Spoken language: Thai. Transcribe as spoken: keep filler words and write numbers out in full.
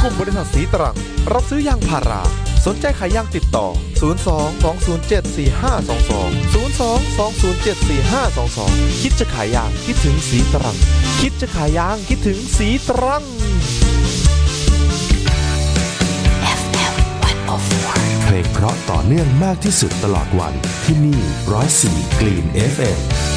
ลุ่มบริษัทสีตรังรับซื้อยางพาราสนใจขายยางติดต่อศูนย์ สอง สอง ศูนย์ เจ็ด สี่ ห้า สอง สอง ศูนย์ สอง สอง ศูนย์ เจ็ด สี่ ห้า สอง สองคิดจะขายยางคิดถึงสีตรังคิดจะขายยางคิดถึงสีตรังเอฟ เอ็ม หนึ่งศูนย์สี่เพลงเพราะต่อเนื่องมากที่สุดตลอดวันที่นี่หนึ่งศูนย์สี่ Green เอฟ เอ็ม